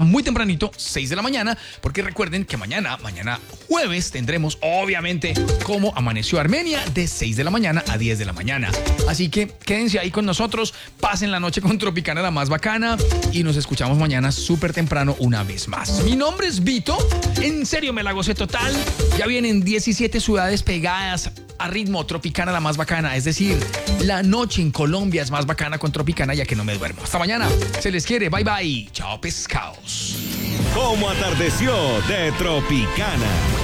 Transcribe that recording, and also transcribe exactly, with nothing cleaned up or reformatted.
muy tempranito, seis de la mañana, porque recuerden que mañana, mañana jueves, tendremos obviamente Cómo Amaneció Armenia de seis de la mañana a diez de la mañana. Así que quédense ahí con nosotros, pasen la noche con Tropicana, la más bacana, y nos escuchamos mañana súper temprano una vez más. Mi nombre es Vito, en serio me la gocé total. Ya vienen diecisiete ciudades pegadas a ritmo Tropicana, la más bacana. Es decir, la noche en Colombia es más bacana con Tropicana, ya que no me duermo. Hasta mañana, se les quiere, bye bye. Chao pescados. Cómo atardeció de Tropicana.